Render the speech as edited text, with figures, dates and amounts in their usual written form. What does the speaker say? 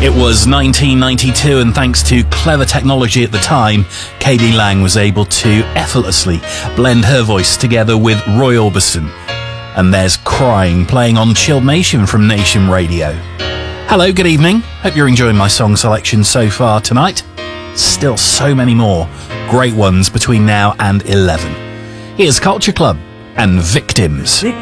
It was 1992, and thanks to clever technology at the time, KD Lang was able to effortlessly blend her voice together with Roy Orbison. And there's Crying, playing on Chilled Nation from Nation Radio. Hello, good evening. Hope you're enjoying my song selection so far tonight. Still so many more great ones between now and 11. Here's Culture Club and Victims. Victims